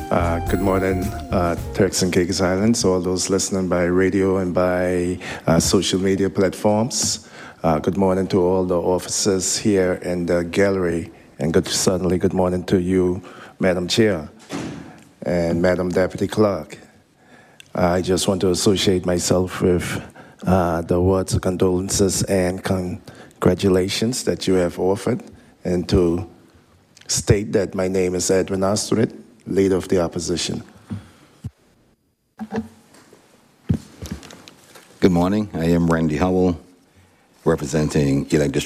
Good morning, Turks and Caicos Islands, all those listening by radio and by social media platforms. Good morning to all the officers here in the gallery, and certainly good morning to you, Madam Chair and Madam Deputy Clerk. I just want to associate myself with the words of condolences and congratulations that you have offered, and to state that my name is Edwin Astrid, Leader of the Opposition. Good morning. I am Randy Howell, representing Elect District